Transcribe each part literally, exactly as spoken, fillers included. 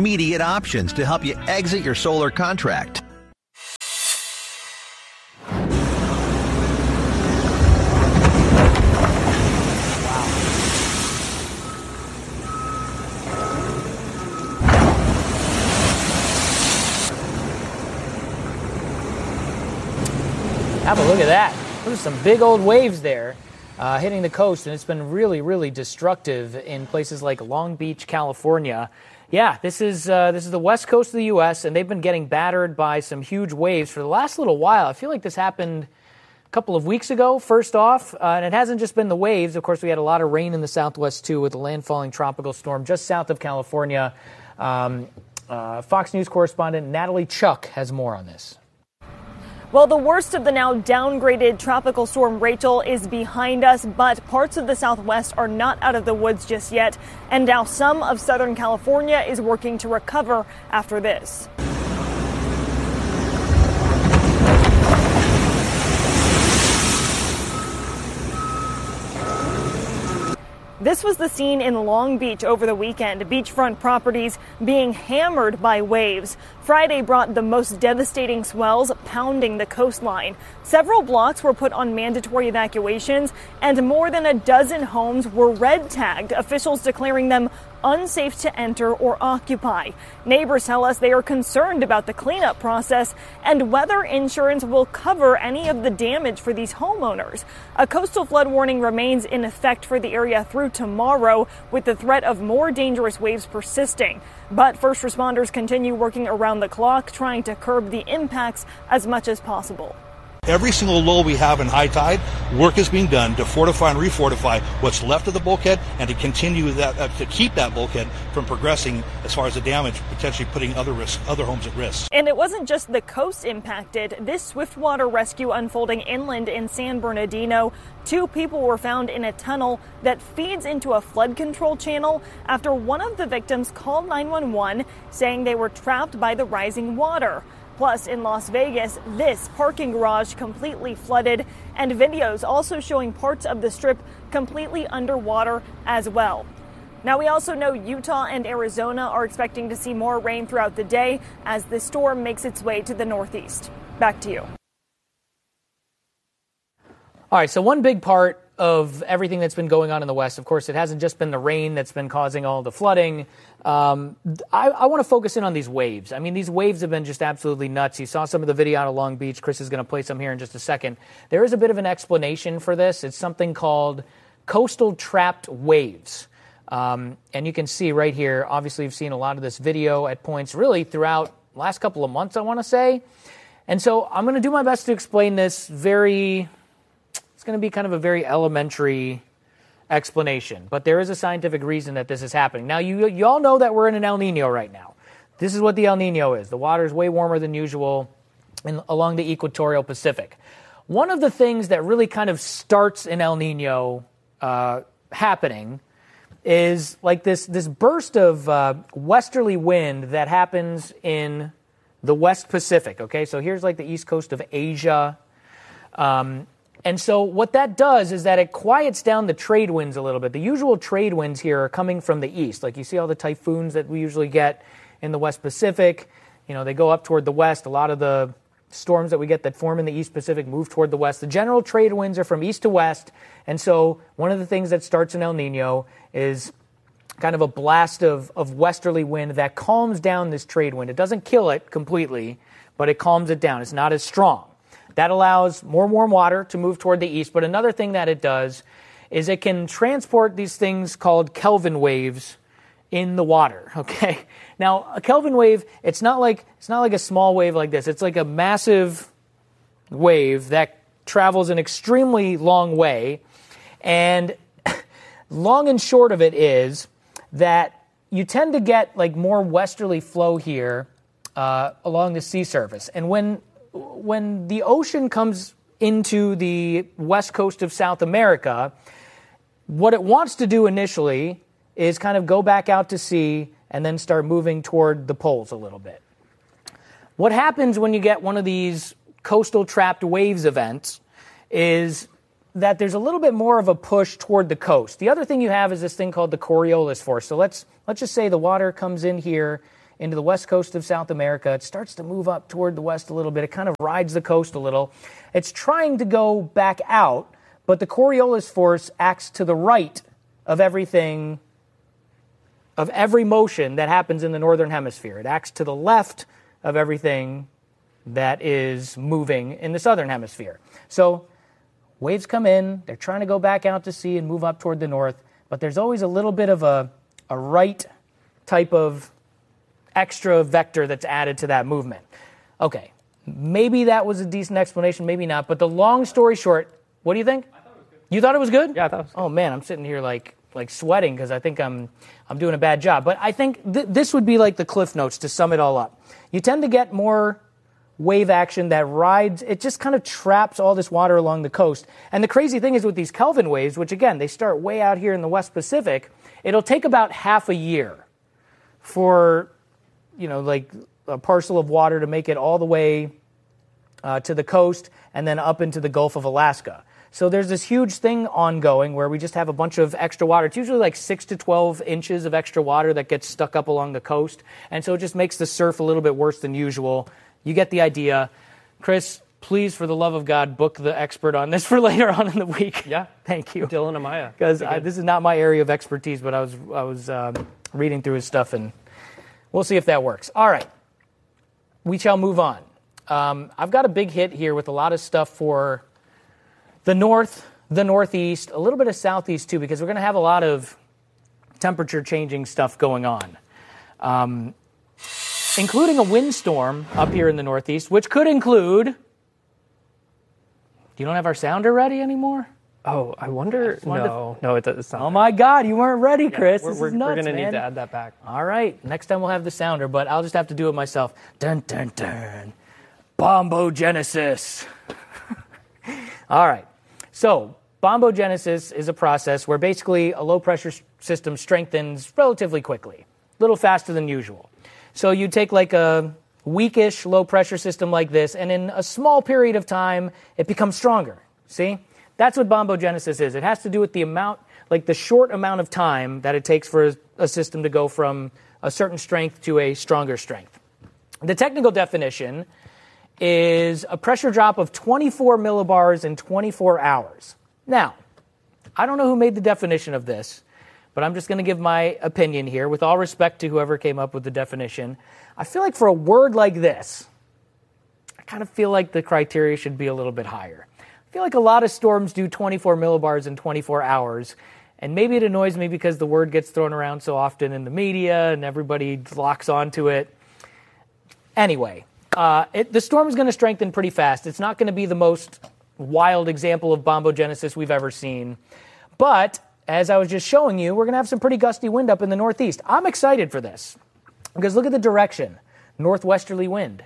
immediate options to help you exit your solar contract. Have a look at that. Those are some big old waves there uh, hitting the coast, and it's been really, really destructive in places like Long Beach, California. Yeah, this is uh, this is the west coast of the U S, and they've been getting battered by some huge waves for the last little while. I feel like this happened a couple of weeks ago, first off, uh, and it hasn't just been the waves. Of course, we had a lot of rain in the southwest, too, with a landfalling tropical storm just south of California. Um, uh, Fox News correspondent Natalie Chuck has more on this. Well, the worst of the now downgraded tropical storm Rachel is behind us, but parts of the southwest are not out of the woods just yet. And now some of Southern California is working to recover after this. This was the scene in Long Beach over the weekend, beachfront properties being hammered by waves. Friday brought the most devastating swells pounding the coastline. Several blocks were put on mandatory evacuations, and more than a dozen homes were red tagged, officials declaring them unsafe to enter or occupy. Neighbors tell us they are concerned about the cleanup process and whether insurance will cover any of the damage for these homeowners. A coastal flood warning remains in effect for the area through tomorrow, with the threat of more dangerous waves persisting. But first responders continue working around the clock, trying to curb the impacts as much as possible. Every single lull we have in high tide, work is being done to fortify and refortify what's left of the bulkhead and to continue that, uh, to keep that bulkhead from progressing as far as the damage, potentially putting other risk, other homes at risk. And it wasn't just the coast impacted. This swiftwater rescue unfolding inland in San Bernardino. Two people were found in a tunnel that feeds into a flood control channel after one of the victims called nine one one saying they were trapped by the rising water. Plus, in Las Vegas, this parking garage completely flooded, and videos also showing parts of the strip completely underwater as well. Now, we also know Utah and Arizona are expecting to see more rain throughout the day as the storm makes its way to the northeast. Back to you. All right, so one big part of everything that's been going on in the West, of course, it hasn't just been the rain that's been causing all the flooding. Um, I, I want to focus in on these waves. I mean, these waves have been just absolutely nuts. You saw some of the video out of Long Beach. Chris is going to play some here in just a second. There is a bit of an explanation for this. It's something called coastal trapped waves. Um, and you can see right here, obviously you've seen a lot of this video at points really throughout the last couple of months, I want to say. And so I'm going to do my best to explain this very... It's going to be kind of a very elementary explanation, but there is a scientific reason that this is happening. Now, you you all know that we're in an El Nino right now. This is what the El Nino is. The water is way warmer than usual in, along the equatorial Pacific. One of the things that really kind of starts an El Nino uh, happening is like this, this burst of uh, westerly wind that happens in the West Pacific, okay? So here's like the east coast of Asia. Um And so what that does is that it quiets down the trade winds a little bit. The usual trade winds here are coming from the east. Like you see all the typhoons that we usually get in the West Pacific. You know, they go up toward the west. A lot of the storms that we get that form in the East Pacific move toward the west. The general trade winds are from east to west. And so one of the things that starts in El Nino is kind of a blast of, of westerly wind that calms down this trade wind. It doesn't kill it completely, but it calms it down. It's not as strong. That allows more warm water to move toward the east. But another thing that it does is it can transport these things called Kelvin waves in the water. Okay. Now, a Kelvin wave, it's not like it's not like a small wave like this. It's like a massive wave that travels an extremely long way. And long and short of it is that you tend to get like more westerly flow here uh, along the sea surface. And when When the ocean comes into the west coast of South America, what it wants to do initially is kind of go back out to sea and then start moving toward the poles a little bit. What happens when you get one of these coastal trapped waves events is that there's a little bit more of a push toward the coast. The other thing you have is this thing called the Coriolis force. So let's let's just say the water comes in here into the west coast of South America. It starts to move up toward the west a little bit. It kind of rides the coast a little. It's trying to go back out, but the Coriolis force acts to the right of everything, of every motion that happens in the northern hemisphere. It acts to the left of everything that is moving in the southern hemisphere. So waves come in, they're trying to go back out to sea and move up toward the north, but there's always a little bit of a, a right type of extra vector that's added to that movement. Okay, maybe that was a decent explanation, maybe not, but the long story short, what do you think? I thought it was good. You thought it was good? Yeah, I thought it was good. Oh man, I'm sitting here like like sweating because I think I'm I'm doing a bad job. But I think th- this would be like the cliff notes to sum it all up. You tend to get more wave action that rides, it just kind of traps all this water along the coast. And the crazy thing is with these Kelvin waves, which again, they start way out here in the West Pacific, it'll take about half a year for, you know, like a parcel of water to make it all the way uh, to the coast and then up into the Gulf of Alaska. So there's this huge thing ongoing where we just have a bunch of extra water. It's usually like six to twelve inches of extra water that gets stuck up along the coast. And so it just makes the surf a little bit worse than usual. You get the idea. Chris, please, for the love of God, book the expert on this for later on in the week. Yeah. Thank you. Dylan Amaya. Because this is not my area of expertise, but I was I was um, reading through his stuff, and we'll see if that works. All right. We shall move on. Um, I've got a big hit here with a lot of stuff for the north, the northeast, a little bit of southeast, too, because we're going to have a lot of temperature-changing stuff going on. Um including a windstorm up here in the northeast, which could include... You don't have our sounder ready anymore? Oh, I wonder... I no, to... no, it, it's not. Oh, my God, you weren't ready, Chris. Yeah, we're this we're, is nuts, we're going to man. need to add that back. All right, next time we'll have the sounder, but I'll just have to do it myself. Dun, dun, dun. Bombogenesis. All right, so bombogenesis is a process where basically a low-pressure system strengthens relatively quickly, a little faster than usual. So you take like a weakish low-pressure system like this, and in a small period of time, it becomes stronger. See? That's what bombogenesis is. It has to do with the amount, like the short amount of time that it takes for a, a system to go from a certain strength to a stronger strength. The technical definition is a pressure drop of twenty-four millibars in twenty-four hours. Now, I don't know who made the definition of this, but I'm just going to give my opinion here, with all respect to whoever came up with the definition. I feel like for a word like this, I kind of feel like the criteria should be a little bit higher. I feel like a lot of storms do twenty-four millibars in twenty-four hours, and maybe it annoys me because the word gets thrown around so often in the media and everybody locks onto it. Anyway, uh, it, the storm is going to strengthen pretty fast. It's not going to be the most wild example of bombogenesis we've ever seen, but as I was just showing you, we're going to have some pretty gusty wind up in the northeast. I'm excited for this because look at the direction, northwesterly wind.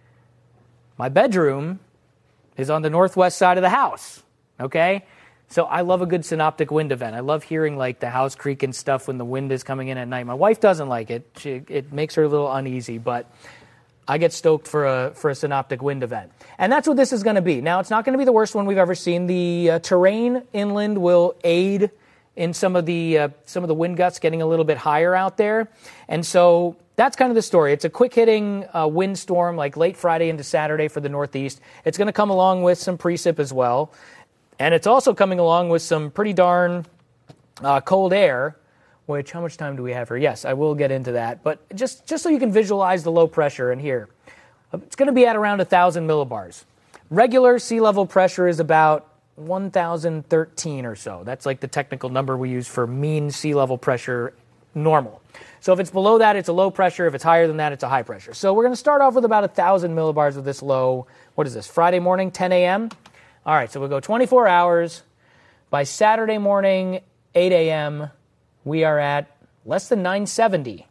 My bedroom is on the northwest side of the house, okay? So I love a good synoptic wind event. I love hearing like the house creak and stuff when the wind is coming in at night. My wife doesn't like it. She, it makes her a little uneasy, but I get stoked for a for a synoptic wind event. And that's what this is going to be. Now, it's not going to be the worst one we've ever seen. The uh, terrain inland will aid in some of the uh, some of the wind gusts getting a little bit higher out there. And so that's kind of the story. It's a quick-hitting uh, windstorm like late Friday into Saturday for the Northeast. It's going to come along with some precip as well. And it's also coming along with some pretty darn uh, cold air, which, how much time do we have here? Yes, I will get into that. But just, just so you can visualize the low pressure in here, it's going to be at around one thousand millibars. Regular sea level pressure is about one thousand thirteen or so. That's like the technical number we use for mean sea level pressure normal. So if it's below that, it's a low pressure. If it's higher than that, it's a high pressure. So we're going to start off with about one thousand millibars with this low. What is this, Friday morning, ten a.m.? All right, so we'll go twenty-four hours. By Saturday morning, eight a.m., we are at less than nine seventy.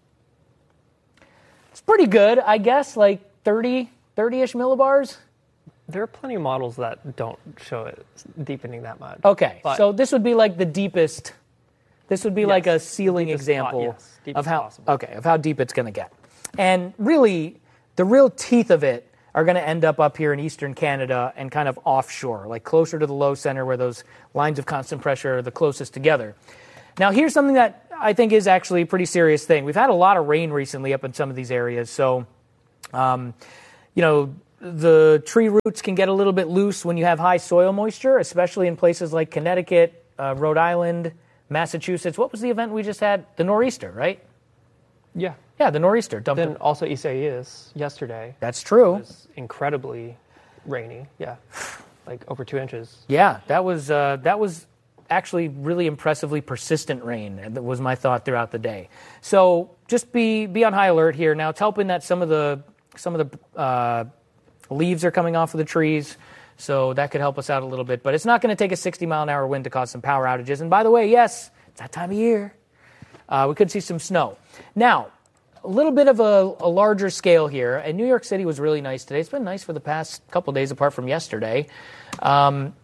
It's pretty good, I guess, like thirty, thirty-ish millibars. There are plenty of models that don't show it deepening that much. Okay, but so this would be like the deepest, this would be yes, like a ceiling example spot, yes, of how, possible. okay, of how deep it's going to get. And really, the real teeth of it are going to end up up here in eastern Canada and kind of offshore, like closer to the low center where those lines of constant pressure are the closest together. Now, here's something that I think is actually a pretty serious thing. We've had a lot of rain recently up in some of these areas. So, um, you know, the tree roots can get a little bit loose when you have high soil moisture, especially in places like Connecticut, uh, Rhode Island, Massachusetts. What was the event we just had? The nor'easter, right? Yeah. Yeah, the nor'easter. Dumped Then it. also Isaias yesterday. That's true. It was incredibly rainy. Yeah. Like over two inches. Yeah, that was uh, that was actually really impressively persistent rain. That was my thought throughout the day. So just be be on high alert here. Now it's helping that some of the some of the uh, leaves are coming off of the trees, so that could help us out a little bit. But it's not going to take a sixty mile an hour wind to cause some power outages. And by the way, yes, it's that time of year. Uh, we could see some snow. Now, a little bit of a, a larger scale here. And New York City was really nice today. It's been nice for the past couple days apart from yesterday. Um,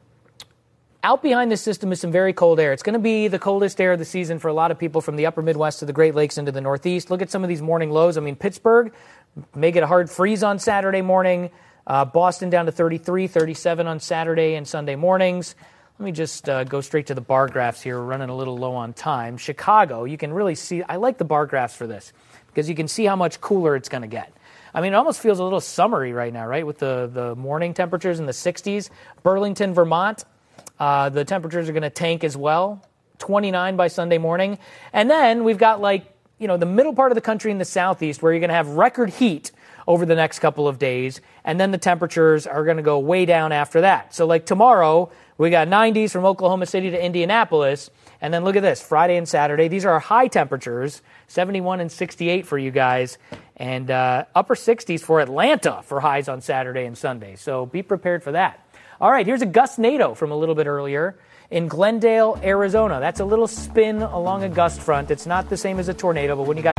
out behind this system is some very cold air. It's going to be the coldest air of the season for a lot of people from the upper Midwest to the Great Lakes into the Northeast. Look at some of these morning lows. I mean, Pittsburgh may get a hard freeze on Saturday morning. Uh, Boston down to thirty-three, thirty-seven on Saturday and Sunday mornings. Let me just uh, go straight to the bar graphs here. We're running a little low on time. Chicago, you can really see, I like the bar graphs for this because you can see how much cooler it's going to get. I mean, it almost feels a little summery right now, right, with the, the morning temperatures in the sixties. Burlington, Vermont, uh, the temperatures are going to tank as well, twenty-nine by Sunday morning. And then we've got, like, you know, the middle part of the country in the southeast where you're going to have record heat over the next couple of days, and then the temperatures are going to go way down after that. So, like, tomorrow, we got nineties from Oklahoma City to Indianapolis, and then look at this, Friday and Saturday. These are our high temperatures, seventy-one and sixty-eight for you guys, and uh, upper sixties for Atlanta for highs on Saturday and Sunday. So be prepared for that. All right, here's a gustnado from a little bit earlier in Glendale, Arizona. That's a little spin along a gust front. It's not the same as a tornado, but when you got